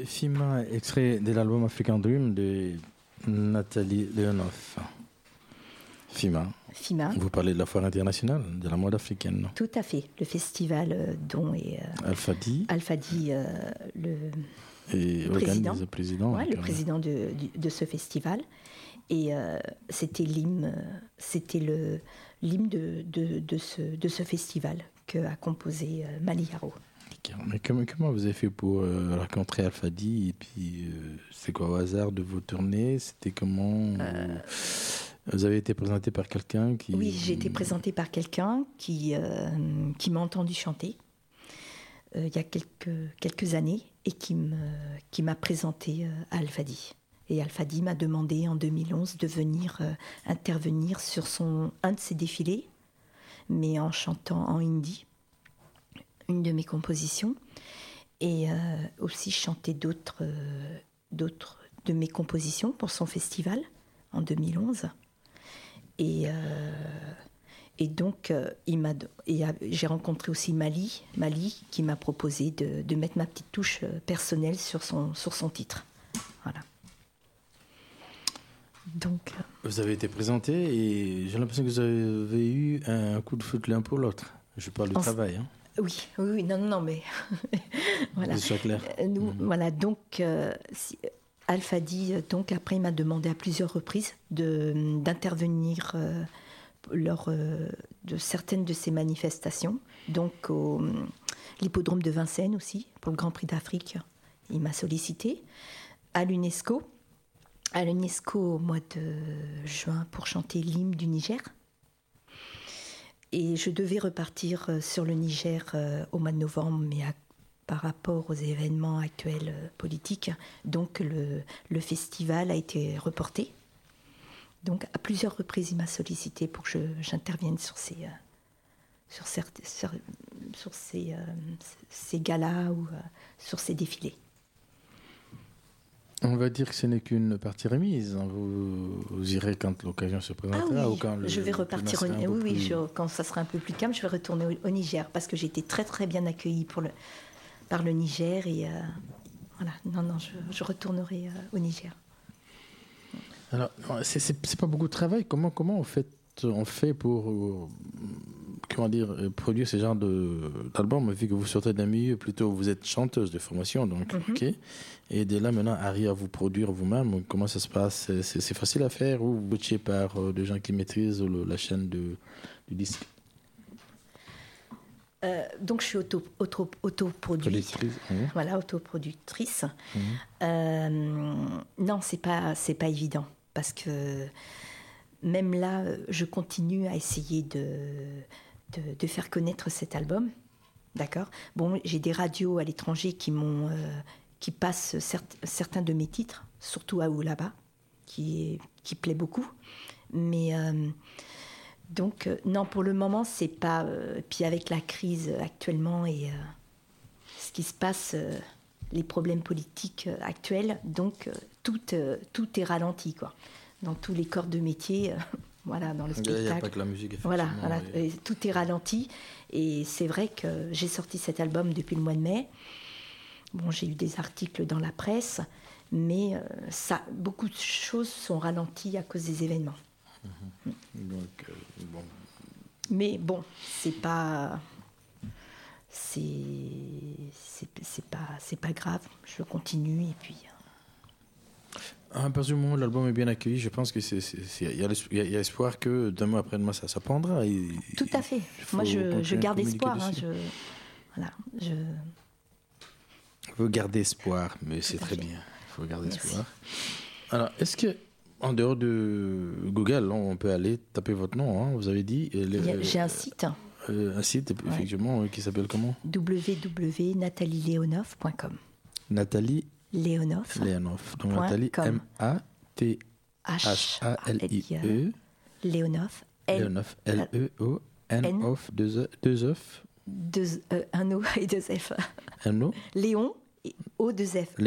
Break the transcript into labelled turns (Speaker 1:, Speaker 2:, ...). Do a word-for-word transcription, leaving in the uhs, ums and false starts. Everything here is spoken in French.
Speaker 1: Fima, extrait de l'album African Dream de Nathalie Leonoff. Fima.
Speaker 2: Fima.
Speaker 1: Vous parlez de la foire internationale de la mode africaine, non?
Speaker 2: Tout à fait. Le festival euh, dont est euh,
Speaker 1: Alfadi.
Speaker 2: Alfadi, euh, le,
Speaker 1: et
Speaker 2: le président,
Speaker 1: le président,
Speaker 2: ouais, le président de, de, de ce festival. Et euh, c'était l'hymne, c'était le, l'hymne de, de, de, ce, de ce festival qu'a composé euh, Mali Yaro.
Speaker 1: Mais comment, comment vous avez fait pour euh, rencontrer Alfadi? Et puis, euh, c'est quoi au hasard de vos tournées? C'était comment euh... Vous avez été présenté par quelqu'un qui...
Speaker 2: Oui, j'ai été présentée par quelqu'un qui, euh, qui m'a entendu chanter euh, il y a quelques, quelques années et qui, me, qui m'a présentée euh, à Alfadi. Et Alfadi m'a demandé en deux mille onze de venir euh, intervenir sur son, un de ses défilés, mais en chantant en hindi, une de mes compositions, et euh, aussi chanter d'autres, euh, d'autres de mes compositions pour son festival en deux mille onze. Et, euh, et donc, euh, il m'a, et j'ai rencontré aussi Mali, Mali qui m'a proposé de, de mettre ma petite touche personnelle sur son, sur son titre. Voilà. Donc,
Speaker 1: vous avez été présenté et j'ai l'impression que vous avez eu un coup de foot l'un pour l'autre. Je parle du travail. Hein.
Speaker 2: Oui, oui, oui, non, non, mais voilà.
Speaker 1: Que ce soit clair.
Speaker 2: Nous,
Speaker 1: mmh.
Speaker 2: Voilà, donc, euh, si, Alfadi, donc après, il m'a demandé à plusieurs reprises de, d'intervenir euh, lors euh, de certaines de ces manifestations. Donc, au, l'hippodrome de Vincennes aussi, pour le Grand Prix d'Afrique, il m'a sollicité. À l'UNESCO, à l'UNESCO au mois de juin pour chanter l'hymne du Niger. Et je devais repartir sur le Niger euh, au mois de novembre, mais à par rapport aux événements actuels euh, politiques. Donc le, le festival a été reporté. Donc à plusieurs reprises, il m'a sollicité pour que je, j'intervienne sur ces, euh, sur certes, sur, sur ces, euh, ces galas ou euh, sur ces défilés.
Speaker 1: On va dire que ce n'est qu'une partie remise. Vous, vous irez quand l'occasion se présentera.
Speaker 2: Ah oui,
Speaker 1: ou quand le,
Speaker 2: je vais repartir au, oui, oui,
Speaker 1: plus...
Speaker 2: je, quand ça sera un peu plus calme, je vais retourner au, au Niger parce que j'ai été très très bien accueillie pour le, par le Niger et euh, voilà, non, non, je, je retournerai euh, au Niger.
Speaker 1: Alors, c'est, c'est, c'est pas beaucoup de travail. Comment, comment on fait, on fait pour euh, comment dire, produire ce genre de, d'album, vu que vous sortez d'un milieu plutôt, vous êtes chanteuse de formation, donc, mm-hmm. ok. Et de là, maintenant, arriver à vous produire vous-même, comment ça se passe? C'est, c'est, c'est facile à faire ou vous bootchez par euh, des gens qui maîtrisent le, la chaîne de, du disque?
Speaker 2: Euh, donc je suis auto, auto, autoproduite,
Speaker 1: mmh.
Speaker 2: voilà, autoproductrice.
Speaker 1: Mmh.
Speaker 2: Euh, non, c'est pas, c'est pas évident parce que même là, je continue à essayer de, de, de faire connaître cet album, d'accord. Bon, j'ai des radios à l'étranger qui m'ont, euh, qui passent certes, certains de mes titres, surtout à Oulaba, qui, qui plaît beaucoup, mais euh, donc, euh, non, pour le moment, c'est pas... Euh, puis avec la crise actuellement et euh, ce qui se passe, euh, les problèmes politiques euh, actuels, donc euh, tout, euh, tout est ralenti, quoi. Dans tous les corps de métier, euh, voilà, dans le spectacle.
Speaker 1: Il n'y a pas que la musique, effectivement.
Speaker 2: Voilà, voilà
Speaker 1: et...
Speaker 2: et tout est ralenti. Et c'est vrai que j'ai sorti cet album depuis le mois de mai. Bon, j'ai eu des articles dans la presse, mais euh, ça, beaucoup de choses sont ralenties à cause des événements.
Speaker 1: Mmh. Donc, euh, bon.
Speaker 2: Mais bon, c'est pas, c'est, c'est, c'est pas, c'est pas grave. Je continue et puis.
Speaker 1: À partir du moment où l'album est bien accueilli, je pense que c'est, c'est, c'est, y, a, y a espoir que demain après-demain ça, ça prendra. Et,
Speaker 2: Tout à fait. Moi, je, je garde espoir. Hein, je, voilà, je.
Speaker 1: Vous gardez espoir, mais Tout c'est très fait. Bien. Il faut garder Merci. Espoir. Alors, est-ce que en dehors de Google, on peut aller taper votre nom, hein, vous avez dit.
Speaker 2: Les, a, j'ai un site.
Speaker 1: Euh, un site, ouais. Effectivement, qui s'appelle comment?
Speaker 2: w w w point nathalie leonoff point com.
Speaker 1: Nathalie
Speaker 2: Leonoff.
Speaker 1: Leonoff. Donc Nathalie, M A T H A L I E.
Speaker 2: Leonoff.
Speaker 1: Leonoff. L E O N Off. Deux F.
Speaker 2: Un O et deux F.
Speaker 1: Un O.
Speaker 2: Léon et O deux F.